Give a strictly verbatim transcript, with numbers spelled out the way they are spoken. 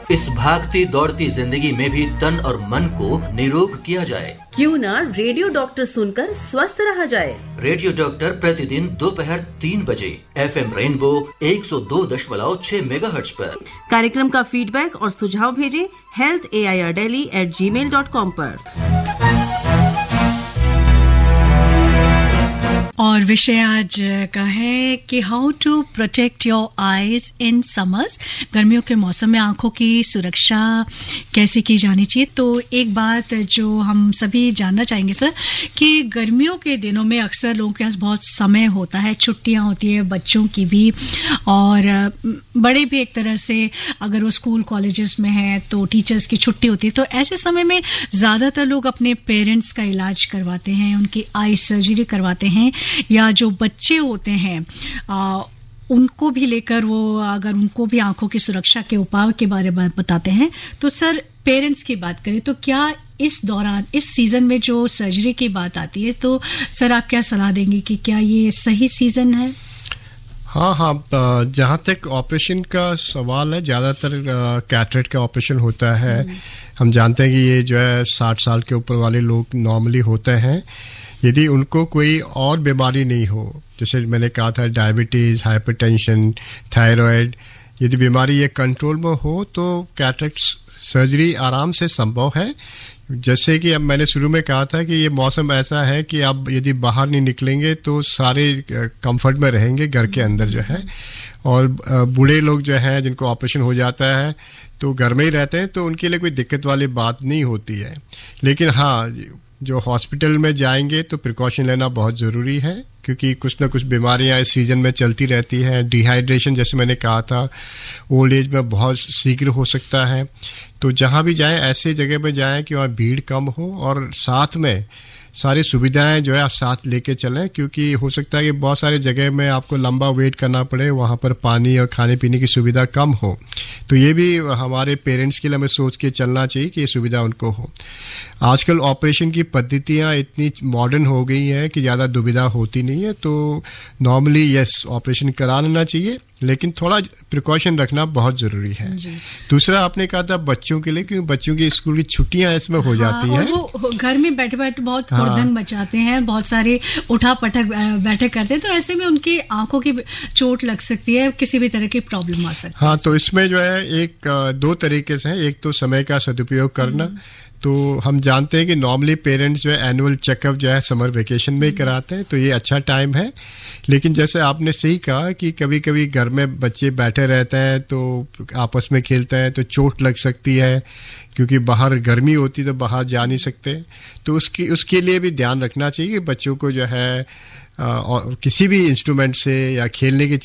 इस भागती दौड़ती जिंदगी में भी तन और मन को निरोग किया जाए। क्यों ना रेडियो डॉक्टर सुनकर स्वस्थ रहा जाए। रेडियो डॉक्टर प्रतिदिन दोपहर तीन बजे एफ एम रेनबो एक सौ दो दशमलव छह मेगाहर्ट्ज पर। कार्यक्रम का फीडबैक और सुझाव भेजें health A I R daily eight ji mail dot com पर। और विषय आज का है कि how to protect your eyes in summers. गर्मियों के मौसम में आंखों की सुरक्षा कैसे की जानी चाहिए। तो एक बात जो हम सभी जानना चाहेंगे सर कि गर्मियों के दिनों में अक्सर लोगों के पास बहुत समय होता है, छुट्टियां होती है बच्चों की भी और बड़े भी। एक तरह से अगर वो स्कूल कॉलेजेस में हैं तो टीचर्स की छुट्टी होती है। तो ऐसे समय में ज़्यादातर लोग अपने पेरेंट्स का इलाज करवाते हैं, उनकी आई सर्जरी करवाते हैं, या जो बच्चे होते हैं आ, उनको भी लेकर वो अगर उनको भी आंखों की सुरक्षा के उपाय के बारे में बताते हैं। तो सर पेरेंट्स की बात करें तो क्या इस दौरान इस सीजन में जो सर्जरी की बात आती है तो सर आप क्या सलाह देंगे कि क्या ये सही सीजन है? हाँ हाँ जहाँ तक ऑपरेशन का सवाल है, ज़्यादातर कैटरेक्ट का ऑपरेशन होता है। हम जानते हैं कि ये जो है साठ साल के ऊपर वाले लोग नॉर्मली होते हैं। यदि उनको कोई और बीमारी नहीं हो, जैसे मैंने कहा था डायबिटीज़, हाइपरटेंशन, थायराइड, यदि बीमारी ये कंट्रोल में हो तो कैटरेक्ट सर्जरी आराम से संभव है। जैसे कि अब मैंने शुरू में कहा था कि ये मौसम ऐसा है कि आप यदि बाहर नहीं निकलेंगे तो सारे कंफर्ट में रहेंगे घर के अंदर जो है। और बूढ़े लोग जो हैं जिनको ऑपरेशन हो जाता है तो घर में ही रहते हैं तो उनके लिए कोई दिक्कत वाली बात नहीं होती है। लेकिन हाँ, जो हॉस्पिटल में जाएंगे तो प्रिकॉशन लेना बहुत ज़रूरी है क्योंकि कुछ ना कुछ बीमारियां इस सीज़न में चलती रहती हैं। डिहाइड्रेशन जैसे मैंने कहा था ओल्ड एज में बहुत शीघ्र हो सकता है। तो जहां भी जाएं ऐसे जगह पे जाएं कि वहाँ भीड़ कम हो और साथ में सारी सुविधाएं जो है आप साथ लेके चलें, क्योंकि हो सकता है कि बहुत सारे जगह में आपको लंबा वेट करना पड़े, वहाँ पर पानी और खाने पीने की सुविधा कम हो। तो ये भी हमारे पेरेंट्स के लिए हमें सोच के चलना चाहिए कि ये सुविधा उनको हो। आजकल ऑपरेशन की पद्धतियाँ इतनी मॉडर्न हो गई हैं कि ज़्यादा दुविधा होती नहीं है। तो नॉर्मली यस ऑपरेशन करा लेना चाहिए, लेकिन थोड़ा प्रिकॉशन रखना बहुत ज़रूरी है। दूसरा आपने कहा था बच्चों के लिए, क्योंकि बच्चों की स्कूल की छुट्टियां इसमें हो जाती हैं। हाँ, वो घर में बैठे बैठे बहुत हुड़दंग मचाते हैं, बहुत सारे उठा पटक बैठक करते हैं, तो ऐसे में उनकी आंखों की चोट लग सकती है, किसी भी तरह की प्रॉब्लम आ सकती है। हाँ, तो इसमें जो है एक दो तरीके से है। एक तो समय का सदुपयोग करना। तो हम जानते हैं कि नॉर्मली पेरेंट्स जो है एनुअल चेकअप जो है समर वेकेशन में ही कराते हैं, तो ये अच्छा टाइम है। लेकिन जैसे आपने सही कहा कि कभी कभी घर में बच्चे बैठे रहते हैं तो आपस में खेलते हैं तो चोट लग सकती है, क्योंकि बाहर गर्मी होती तो बाहर जा नहीं सकते। तो उसकी उसके लिए भी ध्यान रखना चाहिए कि बच्चों को जो है आ, और किसी भी इंस्ट्रूमेंट से या खेलने की